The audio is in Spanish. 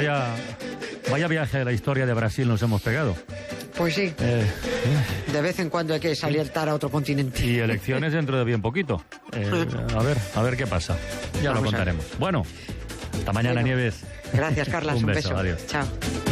Vaya viaje de la historia de Brasil nos hemos pegado. Pues sí. De vez en cuando hay que salir a otro continente. Y elecciones dentro de bien poquito. A ver qué pasa. Ya lo contaremos. Bueno, hasta mañana, Nieves. Gracias, Carlas. Un beso. Adiós. Chao.